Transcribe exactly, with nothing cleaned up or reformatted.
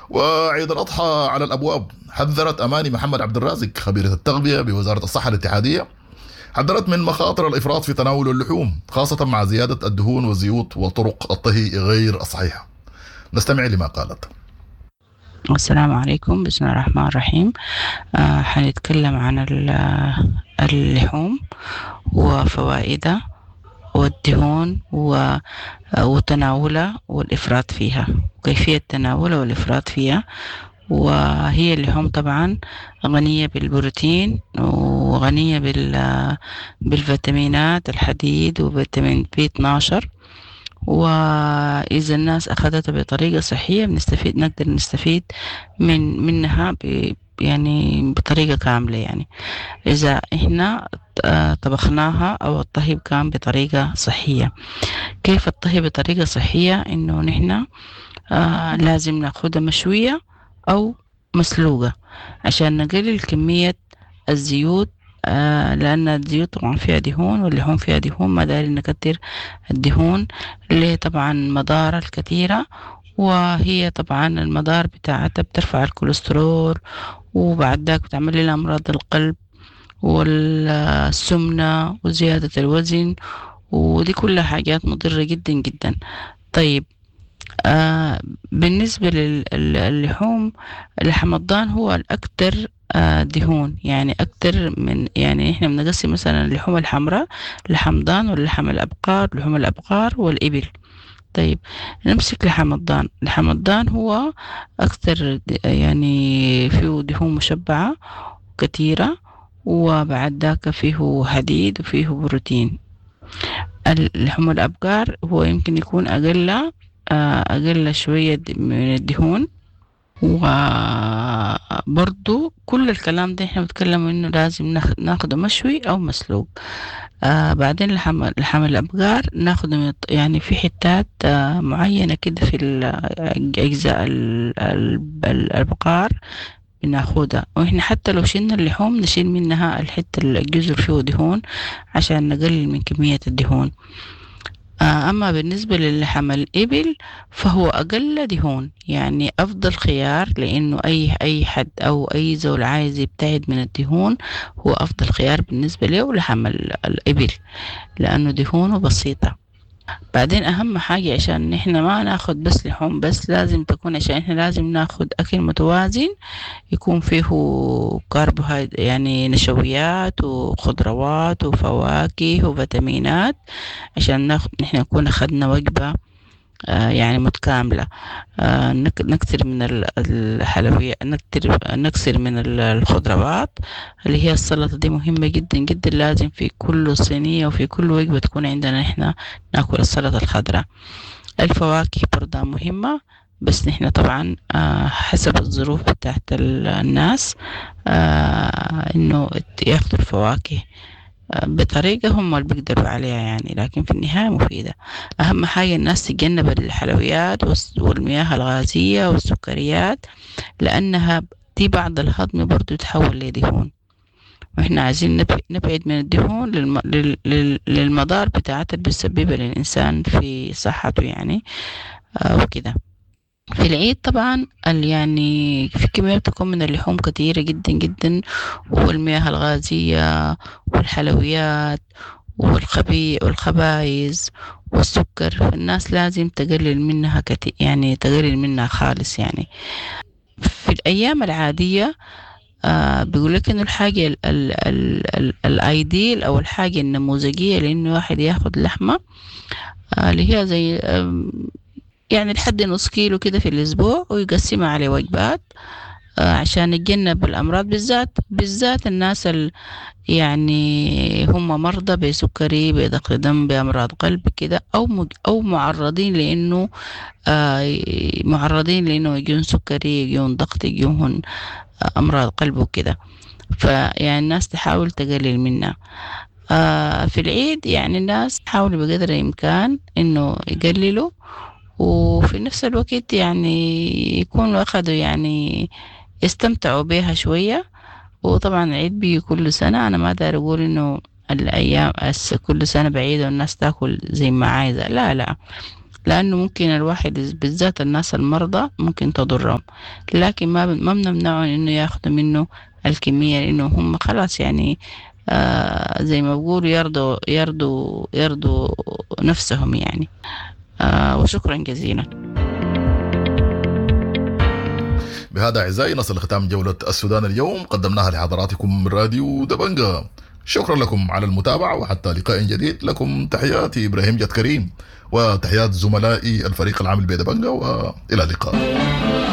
وعيد الأضحى على الأبواب. حذرت أماني محمد عبد الرازق خبيرة التغذية بوزارة الصحة الاتحادية، حذرت من مخاطر الإفراط في تناول اللحوم خاصة مع زيادة الدهون والزيوت وطرق الطهي غير الصحيحة. نستمع لما قالت. السلام عليكم، بسم الله الرحمن الرحيم. آه حنتكلم عن اللحوم وفوائدها والدهون وتناولها والإفراط فيها وكيفية تناولها والإفراط فيها. وهي اللحوم طبعا غنية بالبروتين وغنية بالفيتامينات الحديد وفيتامين بي اثناشر، وإذا الناس أخذتها بطريقة صحية بنستفيد نقدر نستفيد من منها ب يعني بطريقة كاملة. يعني إذا إحنا طبخناها أو الطهي كان بطريقة صحية. كيف الطهي بطريقة صحية؟ إنه نحنا آه لازم ناخدها مشوية أو مسلوقة عشان نقلل كمية الزيوت، آه لأن الزيوت طبعا فيها دهون واللحوم فيها دهون، ما داري نكتر الدهون اللي طبعا مضار الكثيرة. وهي طبعا المضار بتاعتها بترفع الكوليسترول، وبعد ذاك بتعمل لنا أمراض القلب والسمنة وزيادة الوزن، ودي كلها حاجات مضرة جدا جدا. طيب آه بالنسبة للحوم، لحم الضان هو الأكثر آه دهون، يعني أكثر من يعني إحنا بنقسم مثلا اللحوم الحمراء لحم ضان ولحم الأبقار، لحوم الأبقار والإبل. طيب نمسك لحم الضان. لحم الضان هو أكثر يعني فيه دهون مشبعة كثيرة، وبعد ذاك فيه حديد وفيه بروتين. اللحوم الأبقار هو يمكن يكون أقل أقل شوية من الدهون، وبرضو كل الكلام ده احنا بنتكلم انه لازم ناخده مشوي او مسلوق. آه بعدين لحم لحم الابقار ناخده من يعني في حتات آه معينة كده في اجزاء الابقار بناخدها، واحنا حتى لو شلنا اللحوم نشيل منها الحتة الجزء فيه دهون عشان نقلل من كمية الدهون. أما بالنسبة للحم الإبل فهو أقل دهون، يعني أفضل خيار، لأنه أي أي حد أو أي زول عايز يبتعد من الدهون هو أفضل خيار بالنسبة له لحم الإبل، لأنه دهونه بسيطة. بعدين أهم حاجة عشان إحنا ما ناخد بس لحوم بس، لازم تكون عشان إحنا لازم ناخد أكل متوازن يكون فيه كربوهيدرات يعني نشويات وخضروات وفواكه وفيتامينات، عشان ناخد إحنا نكون أخدنا وجبة آه يعني متكاملة. آه نكتر من الحلويات، نكتر نكسر من الخضروات اللي هي السلطة، دي مهمة جدا جدا، لازم في كل صينية وفي كل وجبة تكون عندنا إحنا ناكل السلطة الخضراء. الفواكه برضه مهمة، بس نحن طبعا آه حسب الظروف بتاعت الناس آه إنه ياخدوا الفواكه بطريقة هم اللي بيقدروا عليها يعني، لكن في النهاية مفيدة. أهم حاجة الناس تتجنب الحلويات والمياه الغازية والسكريات، لأنها دي بعد الهضم برضو تتحول لدهون، وإحنا عايزين نبعد من الدهون للم... لل... للمضار بتاعتها اللي بتسببها للإنسان في صحته يعني آه وكده. في العيد طبعا يعني في كمية بتكون من اللحوم كثيرة جدا جدا، والمياه الغازية والحلويات والخبي والخبايز والسكر، الناس لازم تقلل منها كتير، يعني تقلل منها خالص. يعني في الأيام العادية آه بيقول لك إنه الحاجة ال ال ال ال الأيديل أو الحاجة النموذجية لإنه واحد ياخد لحمة آه اللي هي زي آه يعني لحد نص كيلو كده في الأسبوع، ويقسمها على وجبات آه عشان يتجنب الأمراض، بالذات بالذات الناس ال يعني هم مرضى بسكري بضغط دم بأمراض قلب كده، أو مج أو معرضين لأنه آه معرضين لأنه يجون سكري يجون ضغط يجون آه أمراض قلب وكده. فيعني الناس تحاول تقلل منها. آه في العيد يعني الناس تحاول بقدر الإمكان إنه يقللوا، وفي نفس الوقت يعني يكونوا أخذوا يعني يستمتعوا بها شوية. وطبعا العيد بيجي كل سنة، أنا ما دار أقول إنه الأيام كل سنة بعيدة والناس تاكل زي ما عايزة، لا لا، لأنه ممكن الواحد بالذات الناس المرضى ممكن تضرهم، لكن ما ما بنمنعهم إنه ياخدوا منه الكمية، لأنه هم خلاص يعني آه زي ما بقولوا يرضوا يرضوا يرضوا نفسهم يعني. آه وشكرا جزيلا. بهذا أعزائي نصل لختام جولة السودان اليوم، قدمناها لحضراتكم من راديو دبنجة. شكرا لكم على المتابعة، وحتى لقاء جديد. لكم تحياتي إبراهيم جد كريم، وتحيات زملائي الفريق العامل بدبنجة، وإلى اللقاء.